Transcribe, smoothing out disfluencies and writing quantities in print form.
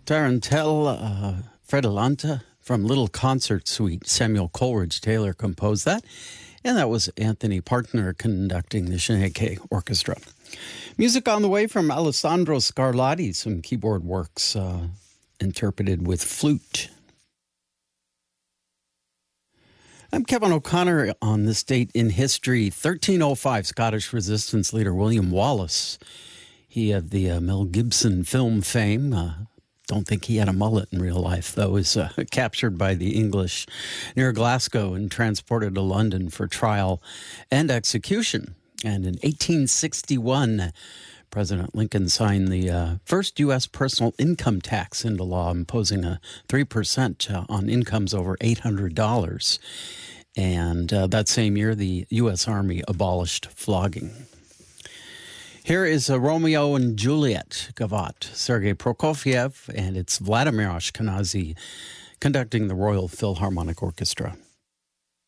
Tarantella Fredolanta from Little Concert Suite. Samuel Coleridge Taylor composed that. And that was Anthony Partner conducting the Shinheke Orchestra. Music on the way from Alessandro Scarlatti, some keyboard works interpreted with flute. I'm Kevin O'Connor on this date in history. 1305, Scottish resistance leader William Wallace. He had the Mel Gibson film fame. Don't think he had a mullet in real life, though. Was captured by the English near Glasgow and transported to London for trial and execution. And in 1861, President Lincoln signed the first U.S. personal income tax into law, imposing a 3% on incomes over $800. And that same year, the U.S. Army abolished flogging. Here is a Romeo and Juliet Gavotte, Sergei Prokofiev, and it's Vladimir Ashkenazy conducting the Royal Philharmonic Orchestra.